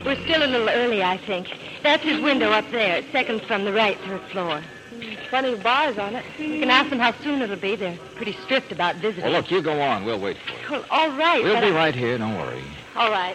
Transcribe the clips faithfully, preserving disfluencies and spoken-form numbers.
We're still a little early, I think. That's his window up there, second from the right, third floor. Plenty of bars on it. You can ask them how soon it'll be. They're pretty strict about visiting. Well, look, you go on. We'll wait for you. Well, all right. We'll be I... right here. Don't worry. All right.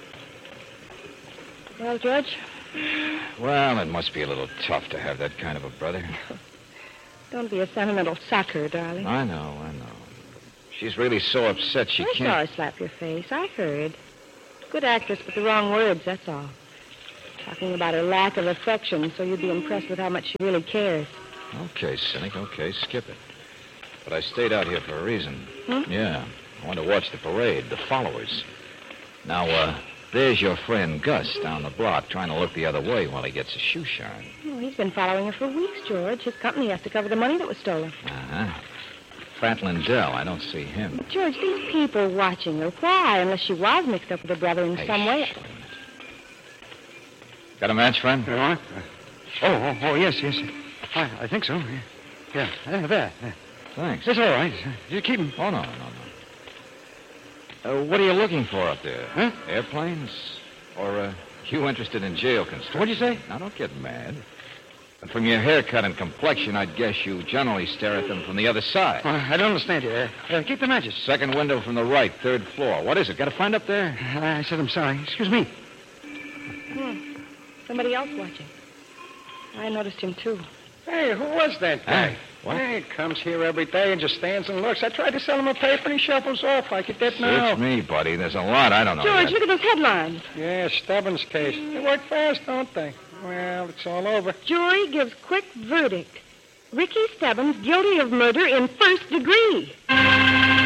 Well, George? Well, it must be a little tough to have that kind of a brother. Don't be a sentimental sucker, darling. I know, I know. She's really so upset she I can't... saw her slap your face. I heard. Good actress, but the wrong words, that's all. Talking about her lack of affection, so you'd be impressed with how much she really cares. Okay, cynic, okay, skip it. But I stayed out here for a reason. Hmm? Yeah, I want to watch the parade, the followers. Now, uh, there's your friend Gus down the block trying to look the other way while he gets a shoe shine. Oh, he's been following her for weeks, George. His company has to cover the money that was stolen. Uh-huh. Fat Lindell, I don't see him. But, George, these people watching her, why? Unless she was mixed up with her brother in Hey, some way. shh, wait a minute. Got a match, friend? You know what? Oh, oh, oh, yes, yes. I, I think so. Yeah, yeah, there. there. Thanks. It's all right. You keep him. Oh, no, no, no. Uh, what are you looking for up there? Huh? Airplanes? Or, uh, you interested in jail construction? What'd you say? Now, don't get mad. But from your haircut and complexion, I'd guess you generally stare at them from the other side. Uh, I don't understand you. Uh, uh, keep the matches. Second window from the right, third floor. What is it? Got a friend up there? I said I'm sorry. Excuse me. Hmm. Somebody else watching. I noticed him, too. Hey, who was that guy? Hey, what? Hey, he comes here every day and just stands and looks. I tried to sell him a paper and he shuffles off like he did now. It's me, buddy. There's a lot I don't know George, yet. look at those headlines. Yeah, Stubbins case. They work fast, don't they? Well, it's all over. Jury gives quick verdict. Ricky Stebbins guilty of murder in first degree.